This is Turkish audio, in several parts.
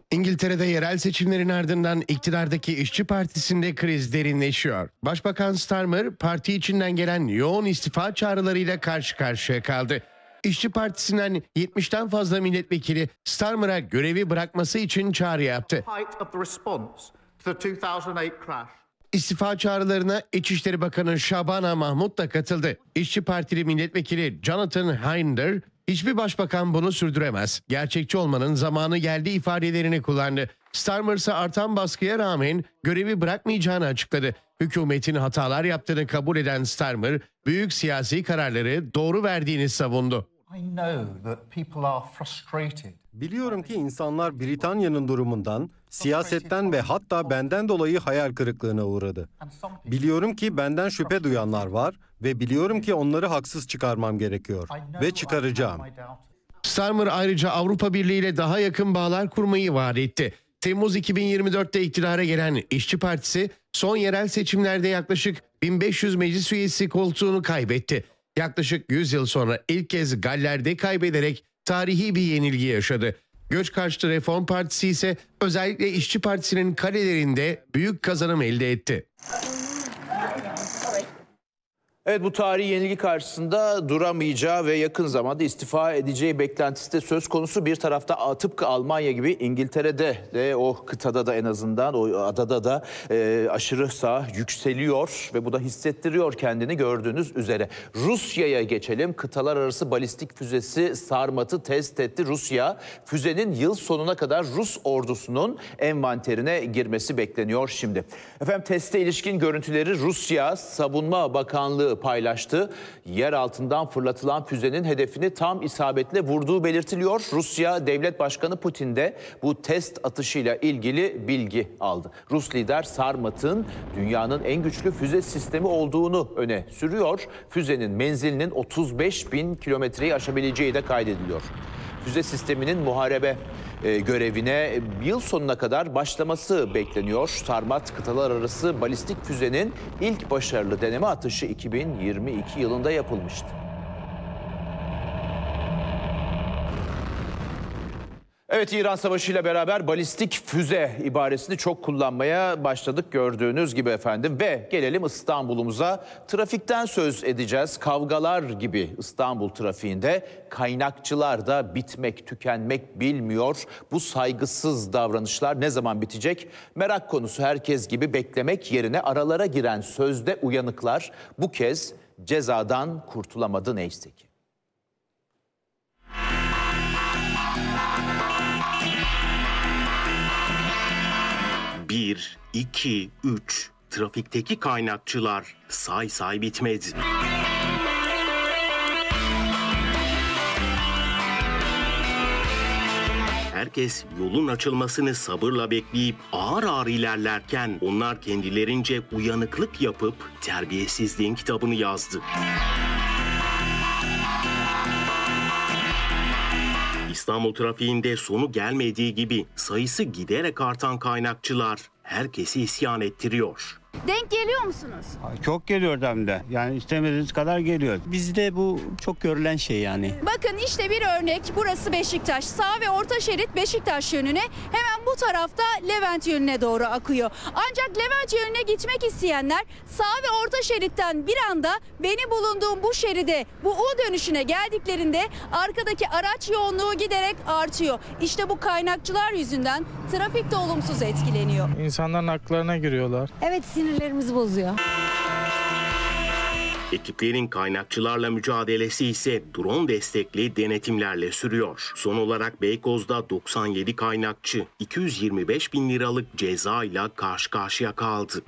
İngiltere'de yerel seçimlerin ardından iktidardaki İşçi Partisi'nde kriz derinleşiyor. Başbakan Starmer, parti içinden gelen yoğun istifa çağrılarıyla karşı karşıya kaldı. İşçi Partisi'nden 70'ten fazla milletvekili Starmer'a görevi bırakması için çağrı yaptı. İstifa çağrılarına İçişleri Bakanı Shabana Mahmud da katıldı. İşçi Partili milletvekili Jonathan Hinder, "Hiçbir başbakan bunu sürdüremez. Gerçekçi olmanın zamanı geldi" ifadelerini kullandı. Starmer ise artan baskıya rağmen görevi bırakmayacağını açıkladı. Hükümetin hatalar yaptığını kabul eden Starmer, büyük siyasi kararları doğru verdiğini savundu. Biliyorum ki insanlar Britanya'nın durumundan, siyasetten ve hatta benden dolayı hayal kırıklığına uğradı. Biliyorum ki benden şüphe duyanlar var ve biliyorum ki onları haksız çıkarmam gerekiyor ve çıkaracağım. Starmer ayrıca Avrupa Birliği ile daha yakın bağlar kurmayı vaat etti. Temmuz 2024'te iktidara gelen İşçi Partisi son yerel seçimlerde yaklaşık 1500 meclis üyesi koltuğunu kaybetti. Yaklaşık 100 yıl sonra ilk kez Galler'de kaybederek tarihi bir yenilgi yaşadı. Göç karşıtı Reform Partisi ise özellikle İşçi Partisi'nin kalelerinde büyük kazanım elde etti. Evet, bu tarihi yenilgi karşısında duramayacağı ve yakın zamanda istifa edeceği beklentisi de söz konusu. Bir tarafta tıpkı Almanya gibi İngiltere'de de, o kıtada da, en azından o adada da aşırı sağ yükseliyor ve bu da hissettiriyor kendini gördüğünüz üzere. Rusya'ya geçelim. Kıtalar arası balistik füzesi Sarmat'ı test etti. Rusya, füzenin yıl sonuna kadar Rus ordusunun envanterine girmesi bekleniyor şimdi. Efendim, teste ilişkin görüntüleri Rusya Savunma Bakanlığı paylaştı. Yer altından fırlatılan füzenin hedefini tam isabetle vurduğu belirtiliyor. Rusya Devlet Başkanı Putin de bu test atışıyla ilgili bilgi aldı. Rus lider Sarmat'ın dünyanın en güçlü füze sistemi olduğunu öne sürüyor. Füzenin menzilinin 35.000 kilometreyi aşabileceği de kaydediliyor. Füze sisteminin muharebe görevine yıl sonuna kadar başlaması bekleniyor. Sarmat, kıtalar arası balistik füzenin ilk başarılı deneme atışı 2022 yılında yapılmıştı. Evet, İran Savaşı ile beraber balistik füze ibaresini çok kullanmaya başladık gördüğünüz gibi efendim. Ve gelelim İstanbul'umuza. Trafikten söz edeceğiz. Kavgalar gibi İstanbul trafiğinde kaynakçılar da bitmek, tükenmek bilmiyor. Bu saygısız davranışlar ne zaman bitecek? Merak konusu. Herkes gibi beklemek yerine aralara giren sözde uyanıklar bu kez cezadan kurtulamadı neyse ki. 1, 2, 3 trafikteki kaynakçılar say say bitmedi. Herkes yolun açılmasını sabırla bekleyip ağır ağır ilerlerken onlar kendilerince uyanıklık yapıp terbiyesizliğin kitabını yazdı. İstanbul trafiğinde sonu gelmediği gibi sayısı giderek artan kaynakçılar herkesi isyan ettiriyor. Denk geliyor musunuz? Çok geliyor hem de. Yani istemediğiniz kadar geliyor. Bizde bu çok görülen şey yani. Bakın işte bir örnek. Burası Beşiktaş. Sağ ve orta şerit Beşiktaş yönüne. Hemen bu tarafta Levent yönüne doğru akıyor. Ancak Levent yönüne gitmek isteyenler sağ ve orta şeritten bir anda beni bulunduğum bu şeride, bu U dönüşüne geldiklerinde arkadaki araç yoğunluğu giderek artıyor. İşte bu kaynakçılar yüzünden trafik de olumsuz etkileniyor. İnsanların haklarına giriyorlar. Evet, sinirlerimizi bozuyor. Ekiplerin kaynakçılarla mücadelesi ise drone destekli denetimlerle sürüyor. Son olarak Beykoz'da 97 kaynakçı 225 bin liralık cezayla karşı karşıya kaldı.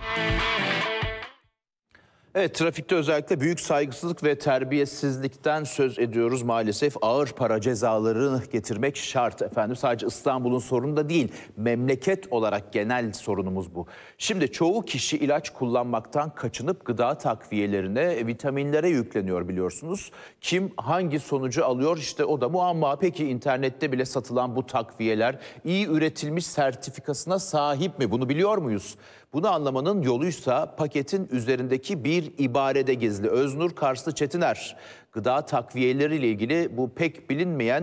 Evet, trafikte özellikle büyük saygısızlık ve terbiyesizlikten söz ediyoruz maalesef. Ağır para cezalarını getirmek şart efendim. Sadece İstanbul'un sorunu da değil, memleket olarak genel sorunumuz bu. Şimdi çoğu kişi ilaç kullanmaktan kaçınıp gıda takviyelerine, vitaminlere yükleniyor biliyorsunuz. Kim hangi sonucu alıyor, işte o da muamma. Peki internette bile satılan bu takviyeler iyi üretilmiş sertifikasına sahip mi? Bunu biliyor muyuz? Bunu anlamanın yoluysa paketin üzerindeki bir ibarede gizli. Öznur Karslı Çetiner, gıda takviyeleriyle ilgili bu pek bilinmeyen